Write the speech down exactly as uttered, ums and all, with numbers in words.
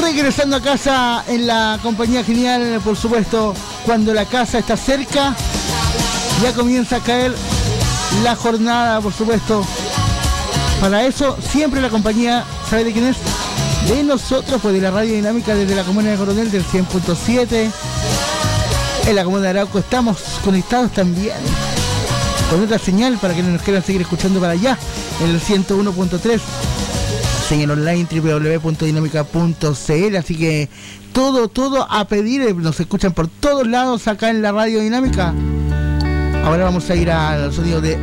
Regresando a casa en la compañía genial, por supuesto, cuando la casa está cerca, ya comienza a caer la jornada, por supuesto. Para eso, siempre la compañía, ¿sabe de quién es? De nosotros, pues de la Radio Dinámica desde la Comuna de Coronel del cien punto siete. En la Comuna de Arauco estamos conectados también con otra señal para que nos quieran seguir escuchando para allá, en el ciento uno punto tres. Señal online doble u doble u doble u punto dinámica punto c l. Así que todo, todo a pedir. Nos escuchan por todos lados acá en la Radio Dinámica. Ahora vamos a ir al sonido de